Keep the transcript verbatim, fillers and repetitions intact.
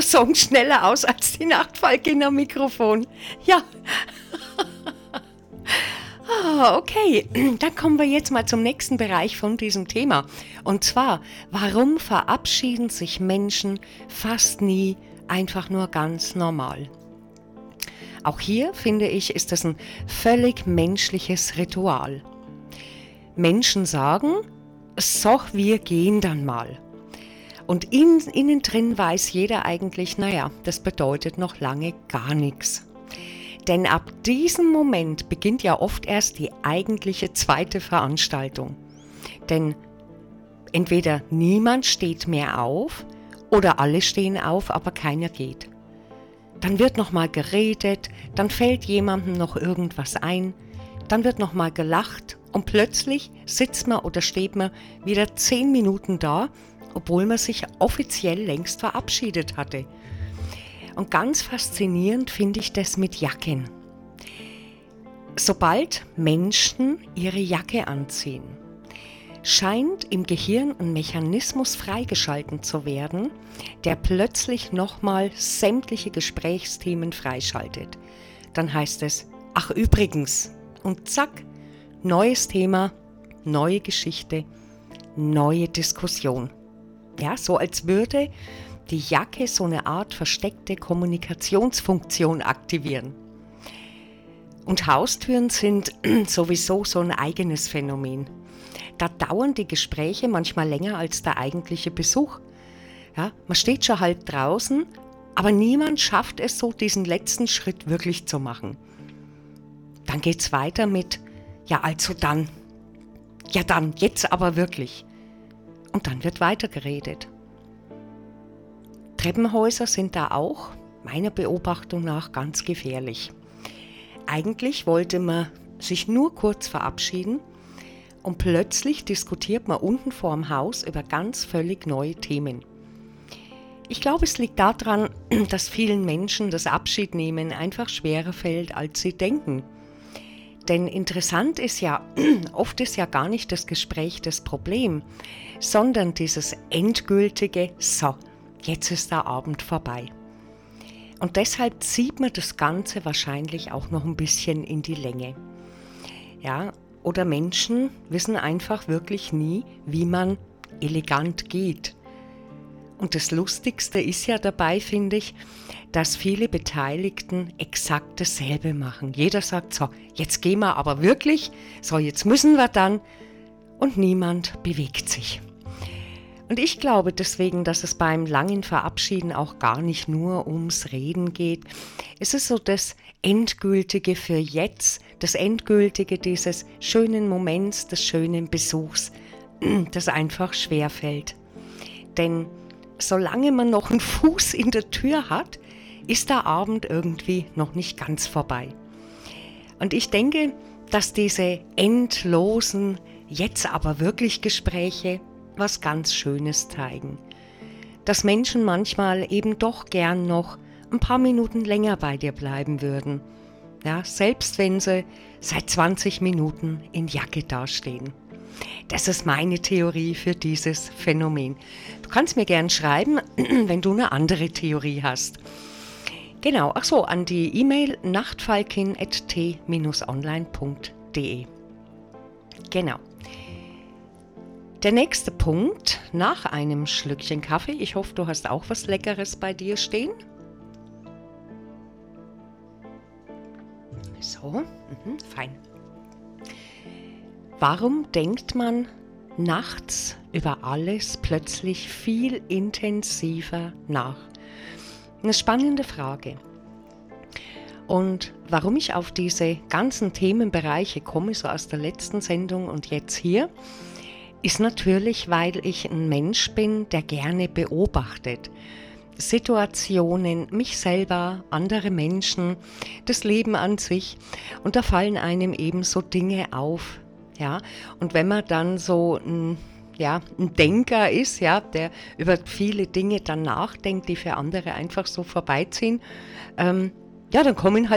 Song schneller aus als die Nachtfalke am Mikrofon. Ja. Ah, okay, dann kommen wir jetzt mal zum nächsten Bereich von diesem Thema. Und zwar, warum verabschieden sich Menschen fast nie einfach nur ganz normal? Auch hier, finde ich, ist das ein völlig menschliches Ritual. Menschen sagen, so, wir gehen dann mal. Und in, innen drin weiß jeder eigentlich, naja, das bedeutet noch lange gar nichts. Denn ab diesem Moment beginnt ja oft erst die eigentliche zweite Veranstaltung. Denn entweder niemand steht mehr auf oder alle stehen auf, aber keiner geht. Dann wird nochmal geredet, dann fällt jemandem noch irgendwas ein, dann wird nochmal gelacht und plötzlich sitzt man oder steht man wieder zehn Minuten da, obwohl man sich offiziell längst verabschiedet hatte. Und ganz faszinierend finde ich das mit Jacken. Sobald Menschen ihre Jacke anziehen, scheint im Gehirn ein Mechanismus freigeschalten zu werden, der plötzlich nochmal sämtliche Gesprächsthemen freischaltet. Dann heißt es, ach übrigens, und zack, neues Thema, neue Geschichte, neue Diskussion. Ja, so als würde die Jacke so eine Art versteckte Kommunikationsfunktion aktivieren. Und Haustüren sind sowieso so ein eigenes Phänomen. Da dauern die Gespräche manchmal länger als der eigentliche Besuch. Ja, man steht schon halt draußen, aber niemand schafft es so, diesen letzten Schritt wirklich zu machen. Dann geht's weiter mit, ja also dann, ja dann, jetzt aber wirklich. Und dann wird weitergeredet. Treppenhäuser sind da auch, meiner Beobachtung nach, ganz gefährlich. Eigentlich wollte man sich nur kurz verabschieden und plötzlich diskutiert man unten vorm Haus über ganz völlig neue Themen. Ich glaube, es liegt daran, dass vielen Menschen das Abschiednehmen einfach schwerer fällt, als sie denken. Denn interessant ist ja, oft ist ja gar nicht das Gespräch das Problem, sondern dieses endgültige, so, jetzt ist der Abend vorbei. Und deshalb zieht man das Ganze wahrscheinlich auch noch ein bisschen in die Länge. Ja, oder Menschen wissen einfach wirklich nie, wie man elegant geht. Und das Lustigste ist ja dabei, finde ich, dass viele Beteiligten exakt dasselbe machen. Jeder sagt so, jetzt gehen wir aber wirklich, so jetzt müssen wir dann, und niemand bewegt sich. Und ich glaube deswegen, dass es beim langen Verabschieden auch gar nicht nur ums Reden geht. Es ist so das Endgültige für jetzt, das Endgültige dieses schönen Moments, des schönen Besuchs, das einfach schwerfällt. Denn solange man noch einen Fuß in der Tür hat, ist der Abend irgendwie noch nicht ganz vorbei. Und ich denke, dass diese endlosen, jetzt aber wirklich Gespräche was ganz Schönes zeigen. Dass Menschen manchmal eben doch gern noch ein paar Minuten länger bei dir bleiben würden. Ja, selbst wenn sie seit zwanzig Minuten in Jacke dastehen. Das ist meine Theorie für dieses Phänomen. Du kannst mir gern schreiben, wenn du eine andere Theorie hast. Genau, ach so, an die E-Mail nachtfalkin at t dash online punkt de. Genau. Der nächste Punkt nach einem Schlückchen Kaffee. Ich hoffe, du hast auch was Leckeres bei dir stehen. So, mhm, fein. Warum denkt man nachts über alles plötzlich viel intensiver nach? Eine spannende Frage. Und warum ich auf diese ganzen Themenbereiche komme, so aus der letzten Sendung und jetzt hier, ist natürlich, weil ich ein Mensch bin, der gerne beobachtet. Situationen, mich selber, andere Menschen, das Leben an sich. Und da fallen einem eben so Dinge auf. Ja? Und wenn man dann so ein, ja, ein Denker ist, ja, der über viele Dinge dann nachdenkt, die für andere einfach so vorbeiziehen, ähm, ja, dann kommen halt